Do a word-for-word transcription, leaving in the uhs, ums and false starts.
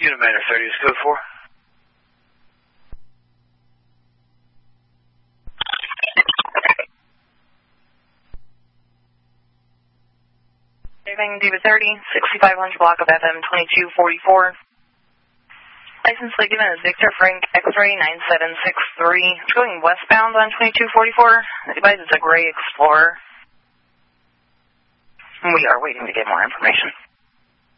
Unit Manor thirty is code four. Driving Diva thirty, sixty-five hundred block of F M twenty-two forty-four. License plate given is Victor Frank X-ray nine seven six three. It's going westbound on twenty-two forty-four. The device is a gray Explorer. We are waiting to get more information.